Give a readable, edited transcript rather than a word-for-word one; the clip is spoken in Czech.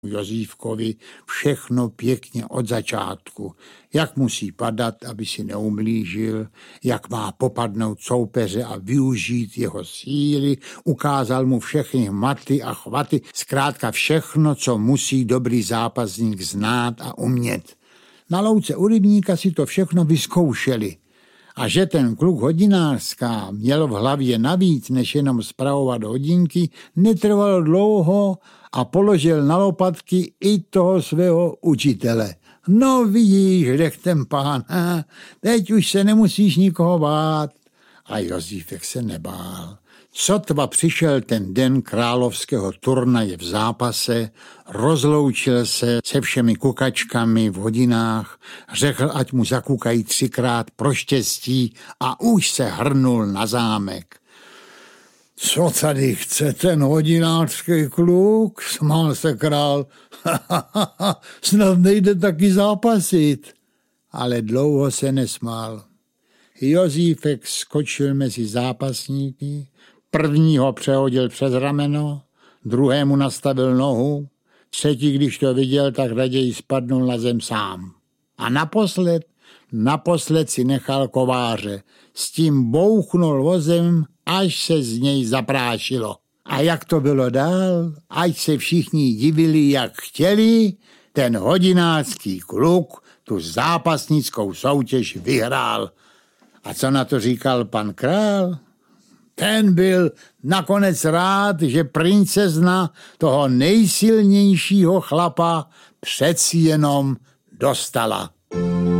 Jozífkovi všechno pěkně od začátku. Jak musí padat, aby si neublížil, jak má popadnout soupeře a využít jeho síly, ukázal mu všechny maty a chvaty, zkrátka všechno, co musí dobrý zápasník znát a umět. Na louce u rybníka si to všechno vyzkoušeli. A že ten kluk hodinářská měl v hlavě navíc, než jenom spravovat hodinky, netrvalo dlouho a položil na lopatky i toho svého učitele. No vidíš, řekl ten pán, teď už se nemusíš nikoho bát. A Jozífek se nebál. Sotva přišel ten den královského turnaje v zápase, rozloučil se se všemi kukačkami v hodinách, řekl, ať mu zakukají 3krát pro štěstí a už se hrnul na zámek. Co tady chce ten hodinářský kluk? Smál se král. Snad nejde taky zápasit. Ale dlouho se nesmál. Jozífek skočil mezi zápasníky, prvního přehodil přes rameno, druhému nastavil nohu, třetí, když to viděl, tak raději spadnul na zem sám. A naposled si nechal kováře, s tím bouchnul vozem, až se z něj zaprášilo. A jak to bylo dál, ať se všichni divili, jak chtěli, ten hodinářský kluk tu zápasnickou soutěž vyhrál. A co na to říkal pan král? Ten byl nakonec rád, že princezna toho nejsilnějšího chlapa přeci jenom dostala.